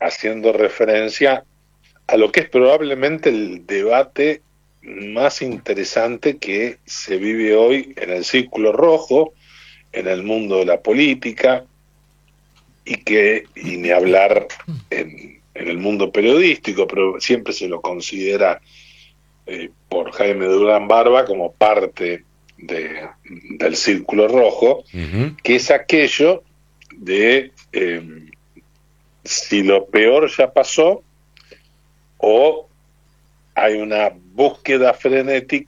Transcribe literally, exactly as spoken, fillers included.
haciendo referencia a lo que es probablemente el debate más interesante que se vive hoy en el Círculo Rojo, en el mundo de la política, y que, y ni hablar en, en el mundo periodístico, pero siempre se lo considera eh, por Jaime Durán Barba como parte de, del Círculo Rojo, Uh-huh. que es aquello de eh, si lo peor ya pasó o hay una búsqueda frenética